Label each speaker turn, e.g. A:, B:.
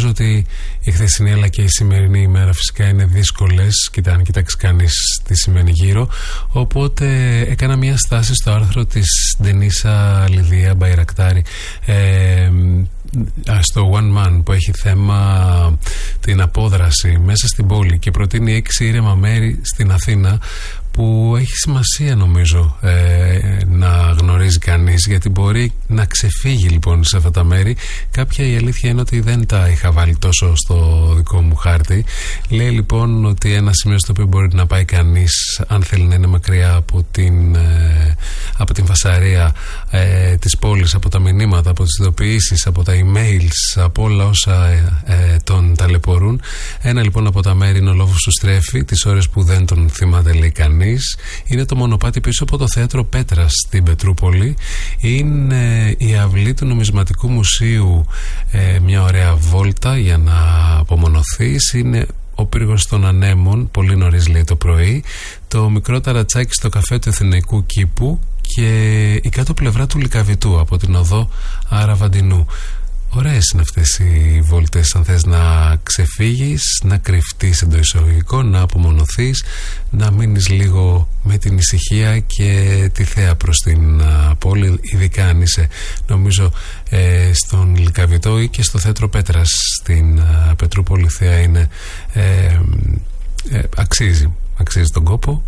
A: Νομίζω ότι η χθεσινή αλλά και η σημερινή ημέρα φυσικά είναι δύσκολες. Αν κοιτάξει κανείς τι σημαίνει γύρω. Οπότε έκανα μια στάση στο άρθρο της Ντενίσα Λιδία Μπαϊρακτάρη, στο One Man, που έχει θέμα την απόδραση μέσα στην πόλη και προτείνει 6 ήρεμα μέρη στην Αθήνα, που έχει σημασία νομίζω να γνωρίζει κανείς, γιατί μπορεί να ξεφύγει λοιπόν σε αυτά τα μέρη. Κάποια, η αλήθεια είναι ότι δεν τα είχα βάλει τόσο στο δικό μου χάρτη. Λέει λοιπόν ότι ένα σημείο στο οποίο μπορεί να πάει κανείς, αν θέλει να είναι μακριά από την φασαρία της πόλης, από τα μηνύματα, από τις ειδοποιήσεις, από τα emails, από όλα όσα τον ταλαιπωρούν. Ένα λοιπόν από τα μέρη είναι ο Λόφος του Στρέφη, τις ώρες που δεν τον θυμάται λέει κανείς. Είναι το μονοπάτι πίσω από το θέατρο Πέτρας στην Πετρούπολη. Είναι η αυλή του Νομισματικού Μουσείου, μια ωραία βόλτα για να απομονωθείς. Είναι ο πύργος των Ανέμων, πολύ νωρίς λέει το πρωί. Το μικρό ταρατσάκι στο καφέ του Αθηναϊκού Κήπου και η κάτω πλευρά του Λυκαβητού από την οδό Αραβαντινού. Ωραίες είναι αυτές οι βόλτες, αν θες να ξεφύγεις, να κρυφτείς εντός εισαγωγικών, να απομονωθείς, να μείνεις λίγο με την ησυχία και τη θέα προς την πόλη, ειδικά αν είσαι νομίζω στον Λυκαβητό ή και στο θέατρο Πέτρας στην Πετρούπολη. Θέα είναι, αξίζει τον κόπο